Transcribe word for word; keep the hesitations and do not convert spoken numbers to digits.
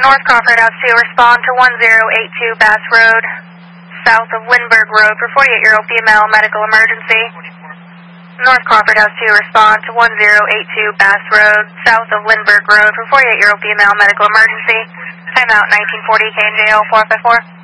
North Crawford House two, respond to one zero eight two Bass Road, south of Lindbergh Road for forty-eight-year-old female, medical emergency. North Crawford House two, respond to one zero eight two Bass Road, south of Lindbergh Road for forty-eight-year-old female, medical emergency. Timeout nineteen forty K N J L four five four.